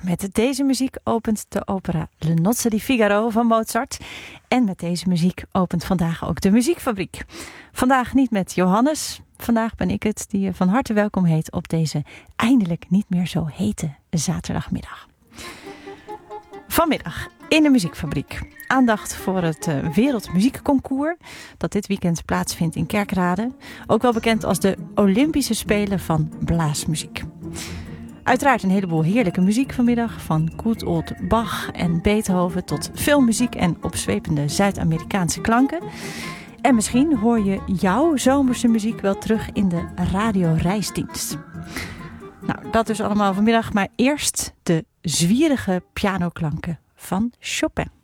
met deze muziek opent de opera Le Nozze di Figaro van Mozart. En met deze muziek opent vandaag ook de Muziekfabriek. Vandaag niet met Johannes. Vandaag ben ik het die je van harte welkom heet op deze eindelijk niet meer zo hete zaterdagmiddag. Vanmiddag in de Muziekfabriek. Aandacht voor het Wereldmuziekconcours dat dit weekend plaatsvindt in Kerkrade. Ook wel bekend als de Olympische Spelen van Blaasmuziek. Uiteraard een heleboel heerlijke muziek vanmiddag. Van good old Bach en Beethoven tot filmmuziek en opzwepende Zuid-Amerikaanse klanken. En misschien hoor je jouw zomerse muziek wel terug in de radioreisdienst. Nou, dat dus allemaal vanmiddag. Maar eerst de zwierige pianoklanken van Chopin.